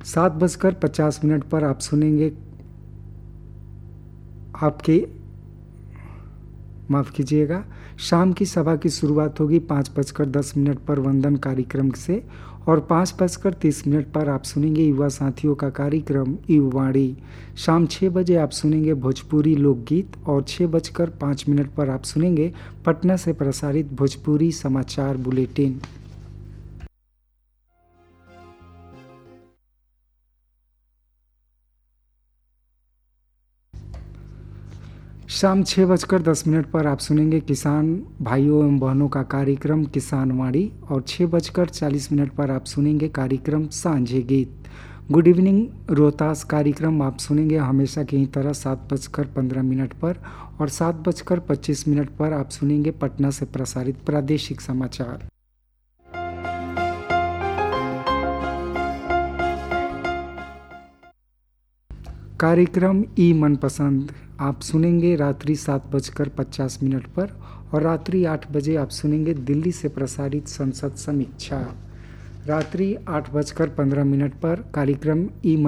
7:50 पर आप सुनेंगे आपके माफ़ कीजिएगा, शाम की सभा की शुरुआत होगी 5:10 पर वंदन कार्यक्रम से और 5:30 पर आप सुनेंगे युवा साथियों का कार्यक्रम युवाणी। शाम 6 बजे आप सुनेंगे भोजपुरी लोकगीत और 6:05 पर आप सुनेंगे पटना से प्रसारित भोजपुरी समाचार बुलेटिन। शाम 6:10 पर आप सुनेंगे किसान भाइयों एवं बहनों का कार्यक्रम किसानवाणी और 6:40 पर आप सुनेंगे कार्यक्रम सांझे गीत। गुड इवनिंग रोहतास कार्यक्रम आप सुनेंगे हमेशा की ही तरह 7:15 पर और 7:25 पर आप सुनेंगे पटना से प्रसारित प्रादेशिक समाचार। कार्यक्रम ई मनपसंद आप सुनेंगे रात्रि 7:50 पर और रात्रि 8 बजे आप सुनेंगे दिल्ली से प्रसारित संसद समीक्षा। रात्रि 8:15 पर कार्यक्रम ई